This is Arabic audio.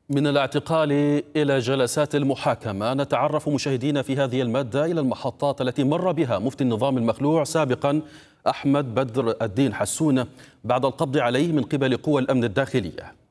من الاعتقال إلى جلسات المحاكمة، نتعرف مشاهدينا في هذه المادة إلى المحطات التي مر بها مفتي النظام المخلوع سابقا أحمد بدر الدين حسون بعد القبض عليه من قبل قوى الأمن الداخلية.